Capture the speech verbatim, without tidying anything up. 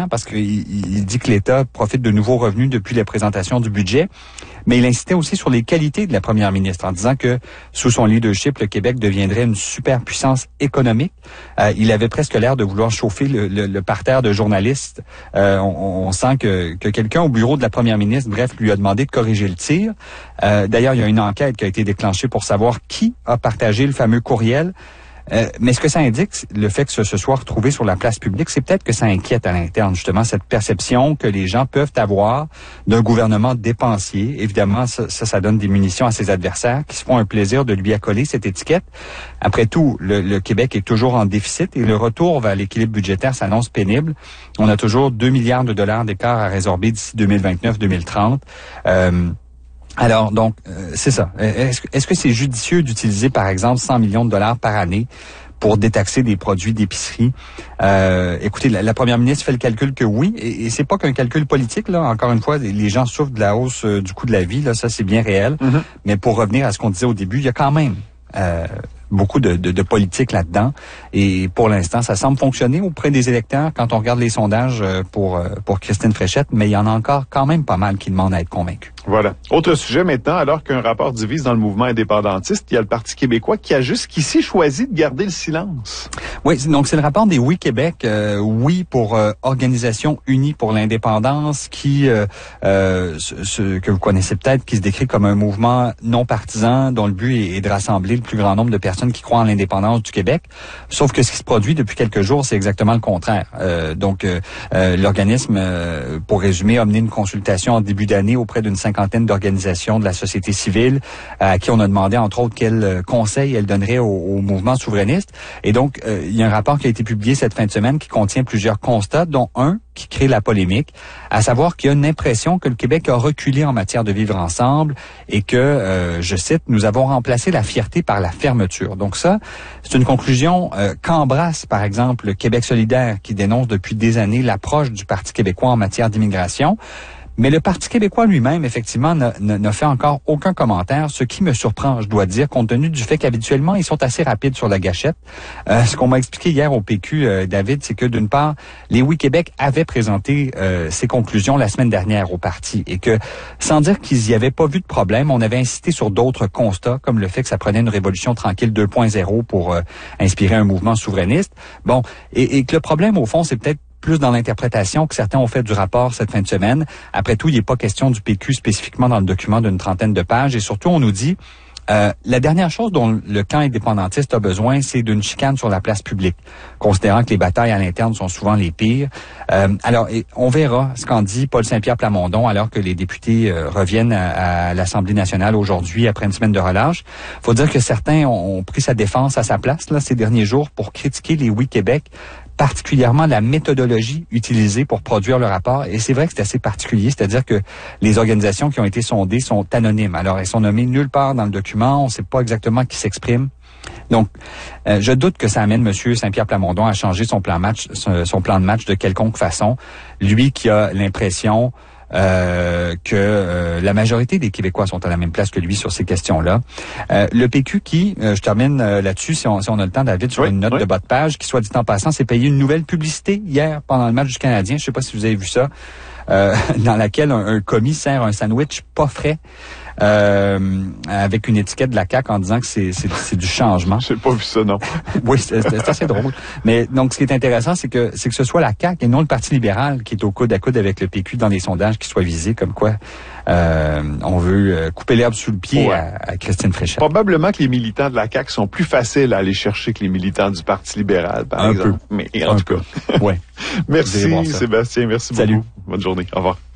hier parce qu'il il dit que l'État profite de nouveaux revenus depuis la présentation du budget. Mais il insistait aussi sur les qualités de la première ministre en disant que sous son leadership, le Québec deviendrait une superpuissance économique. Euh, il avait presque l'air de vouloir chauffer le, le, le parterre de journalistes. Euh, on, on sent que, que quelqu'un au bureau de la première ministre, bref, lui a demandé de corriger le tir. Euh, d'ailleurs, il y a une enquête qui a été déclenchée pour savoir qui a partagé le fameux courriel. Euh, mais ce que ça indique, le fait que ce, ce soit retrouvé sur la place publique, c'est peut-être que ça inquiète à l'interne, justement, cette perception que les gens peuvent avoir d'un gouvernement dépensier. Évidemment, ça, ça, ça donne des munitions à ses adversaires qui se font un plaisir de lui accoler cette étiquette. Après tout, le, le Québec est toujours en déficit et le retour vers l'équilibre budgétaire s'annonce pénible. On a toujours deux milliards de dollars d'écart à résorber d'ici deux mille vingt-neuf deux mille trente. Euh, Alors, donc, euh, c'est ça. Est-ce, est-ce que c'est judicieux d'utiliser, par exemple, cent millions de dollars par année pour détaxer des produits d'épicerie? Euh, écoutez, la, la première ministre fait le calcul que oui, et, et c'est pas qu'un calcul politique, là. Encore une fois, les gens souffrent de la hausse euh, du coût de la vie, là, ça c'est bien réel. Mm-hmm. Mais pour revenir à ce qu'on disait au début, il y a quand même euh, beaucoup de, de, de politique là-dedans. Et pour l'instant, ça semble fonctionner auprès des électeurs quand on regarde les sondages pour, pour Christine Fréchette, mais il y en a encore quand même pas mal qui demandent à être convaincus. Voilà. Autre sujet maintenant, alors qu'un rapport divise dans le mouvement indépendantiste, il y a le Parti québécois qui a jusqu'ici choisi de garder le silence. Oui, donc c'est le rapport des Oui Québec, euh, Oui pour euh, Organisation Unie pour l'indépendance, qui euh, euh, ce, ce que vous connaissez peut-être, qui se décrit comme un mouvement non partisan dont le but est, est de rassembler le plus grand nombre de personnes qui croient en l'indépendance du Québec. Sauf que ce qui se produit depuis quelques jours, c'est exactement le contraire. Euh, donc euh, euh, l'organisme, euh, pour résumer, a mené une consultation en début d'année auprès d'une cinquantaine d'organisations de la société civile à qui on a demandé, entre autres, quels conseils elle donnerait au, au mouvement souverainiste. Et donc, euh, il y a un rapport qui a été publié cette fin de semaine qui contient plusieurs constats, dont un qui crée la polémique, à savoir qu'il y a une impression que le Québec a reculé en matière de vivre ensemble et que, euh, je cite, nous avons remplacé la fierté par la fermeture. Donc ça, c'est une conclusion euh, qu'embrasse, par exemple, le Québec solidaire qui dénonce depuis des années l'approche du Parti québécois en matière d'immigration. Mais le Parti québécois lui-même, effectivement, n'a, n'a fait encore aucun commentaire, ce qui me surprend, je dois dire, compte tenu du fait qu'habituellement, ils sont assez rapides sur la gâchette. Euh, ce qu'on m'a expliqué hier au P Q, euh, David, c'est que d'une part, les Oui Québec avaient présenté euh, ces conclusions la semaine dernière au parti et que, sans dire qu'ils y avaient pas vu de problème, on avait insisté sur d'autres constats, comme le fait que ça prenait une révolution tranquille deux point zéro pour euh, inspirer un mouvement souverainiste. Bon, et, et que le problème, au fond, c'est peut-être plus dans l'interprétation que certains ont fait du rapport cette fin de semaine. Après tout, il n'est pas question du P Q spécifiquement dans le document d'une trentaine de pages. Et surtout, on nous dit, euh, la dernière chose dont le camp indépendantiste a besoin, c'est d'une chicane sur la place publique, considérant que les batailles à l'interne sont souvent les pires. Euh, alors, et on verra ce qu'en dit Paul Saint-Pierre Plamondon alors que les députés euh, reviennent à, à l'Assemblée nationale aujourd'hui après une semaine de relâche. Faut dire que certains ont, ont pris sa défense à sa place là ces derniers jours pour critiquer les Oui Québec, particulièrement la méthodologie utilisée pour produire le rapport. Et c'est vrai que c'est assez particulier, c'est-à-dire que les organisations qui ont été sondées sont anonymes. Alors, elles sont nommées nulle part dans le document, on ne sait pas exactement qui s'exprime. Donc, euh, je doute que ça amène M. Saint-Pierre Plamondon à changer son plan match, son, son plan de match de quelconque façon. Lui qui a l'impression Euh, que euh, la majorité des Québécois sont à la même place que lui sur ces questions-là. Euh, le P Q qui, euh, je termine euh, là-dessus, si on, si on a le temps, David, sur oui, une note oui. de bas de page, qui, soit dit en passant, s'est payé une nouvelle publicité hier pendant le match du Canadien. Je ne sais pas si vous avez vu ça, euh, dans laquelle un, un commis sert un sandwich pas frais. Euh, avec une étiquette de la C A Q en disant que c'est, c'est, c'est du changement. J'ai pas vu ça, non. Oui, c'est, c'est assez drôle. Mais donc, ce qui est intéressant, c'est que c'est que ce soit la C A Q et non le Parti libéral qui est au coude à coude avec le P Q dans les sondages qui soient visés, comme quoi euh, on veut couper l'herbe sous le pied ouais. à, à Christine Fréchette. Probablement que les militants de la C A Q sont plus faciles à aller chercher que les militants du Parti libéral, par Un exemple. peu. Mais en Un tout peu. cas. Ouais. Merci, Sébastien. Merci Salut. beaucoup. Bonne journée. Au revoir.